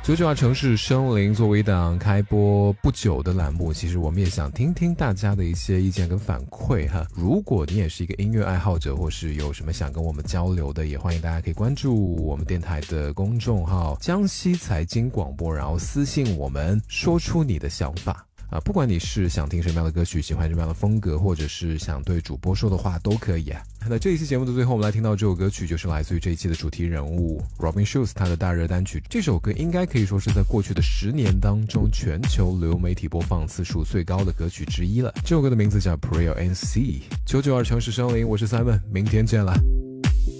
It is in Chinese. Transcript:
992城市生灵作为一档开播不久的栏目，其实我们也想听听大家的一些意见跟反馈哈。如果你也是一个音乐爱好者，或是有什么想跟我们交流的，也欢迎大家可以关注我们电台的公众号江西财经广播，然后私信我们说出你的想法。不管你是想听什么样的歌曲，喜欢什么样的风格，或者是想对主播说的话都可以啊。那这一期节目的最后，我们来听到这首歌曲，就是来自于这一期的主题人物 Robin Schulz 他的大热单曲。这首歌应该可以说是在过去的10年当中全球流媒体播放次数最高的歌曲之一了。这首歌的名字叫 Prayer and Sea。992城市生灵，我是 Simon， 明天见了。